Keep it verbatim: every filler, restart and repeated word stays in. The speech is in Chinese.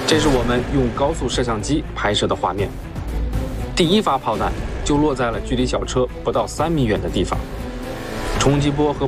这是我们用高速摄像机拍摄的画面。第一发炮弹就落在了距离小车不到三米远的地方，冲击波和